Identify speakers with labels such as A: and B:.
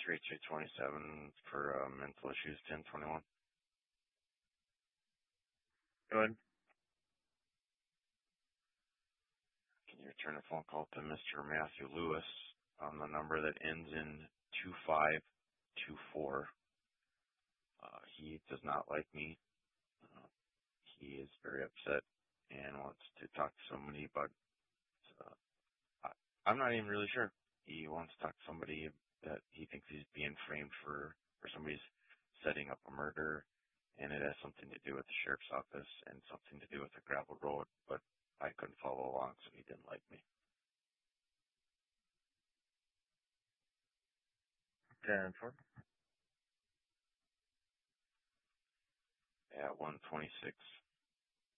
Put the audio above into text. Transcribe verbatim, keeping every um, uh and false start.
A: H A twenty-seven for uh, mental issues, ten twenty-one.
B: Good.
A: Can you return a phone call to Mister Matthew Lewis on the number that ends in two five two four? Uh, he does not like me. Uh, he is very upset and wants to talk to somebody, but uh, I, I'm not even really sure. He wants to talk to somebody that he thinks he's being framed for, for somebody's setting up a murder, and it has something to do with the sheriff's office and something to do with the gravel road, but I couldn't follow along, so he didn't like me.
B: ten four.
A: At one twenty-six